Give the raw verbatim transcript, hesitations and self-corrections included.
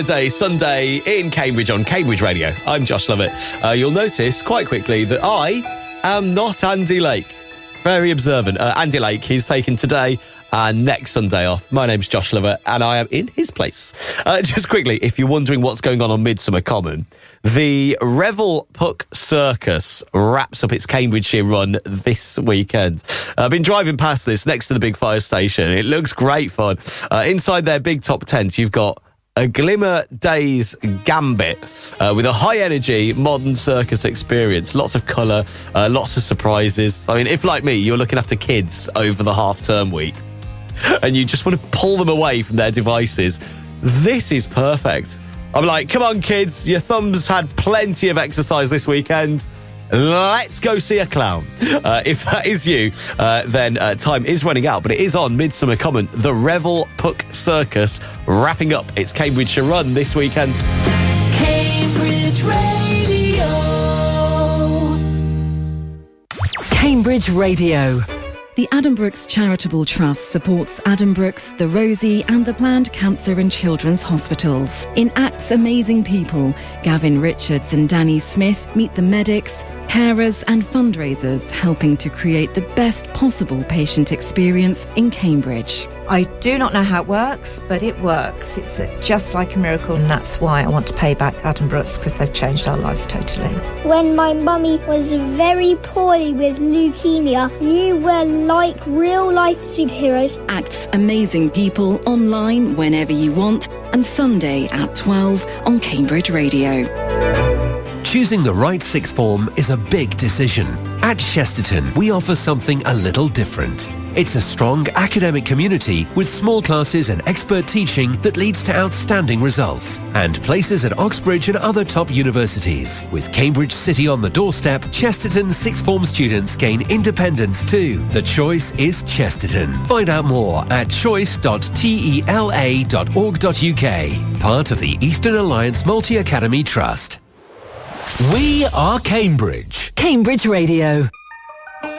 Day, Sunday in Cambridge on Cambridge Radio. I'm Josh Lovett. Uh, you'll notice quite quickly that I am not Andy Lake. Very observant. Uh, Andy Lake, he's taken today and next Sunday off. My name's Josh Lovett and I am in his place. Uh, just quickly, if you're wondering what's going on on Midsummer Common, the Revel Puck Circus wraps up its Cambridgeshire run this weekend. Uh, I've been driving past this next to the big fire station. It looks great fun. Uh, inside their big top tent, you've got a Glimmer Days Gambit uh, with a high-energy modern circus experience. Lots of colour, uh, lots of surprises. I mean, if, like me, you're looking after kids over the half-term week and you just want to pull them away from their devices, this is perfect. I'm like, come on, kids, your thumbs had plenty of exercise this weekend. Let's go see a clown. Uh, if that is you, uh, then uh, time is running out, but it is on Midsummer Common, the Revel Puck Circus, wrapping up its Cambridgeshire run this weekend. Cambridge Radio. Cambridge Radio. The Addenbrooke's Charitable Trust supports Addenbrooke's, the Rosie and the Planned Cancer and Children's Hospitals. In Act's Amazing People, Gavin Richards and Danny Smith meet the medics, carers and fundraisers helping to create the best possible patient experience in Cambridge. I do not know how it works, but it works. It's just like a miracle, and that's why I want to pay back Addenbrooke's, because they've changed our lives totally. When my mummy was very poorly with leukemia, you were like real-life superheroes. Act's Amazing People online whenever you want, and Sunday at twelve on Cambridge Radio. Choosing the right sixth form is a big decision. At Chesterton, we offer something a little different. It's a strong academic community with small classes and expert teaching that leads to outstanding results, and places at Oxbridge and other top universities. With Cambridge City on the doorstep, Chesterton sixth form students gain independence too. The choice is Chesterton. Find out more at choice dot tela dot org dot uk. Part of the Eastern Alliance Multi-Academy Trust. We are Cambridge. Cambridge Radio.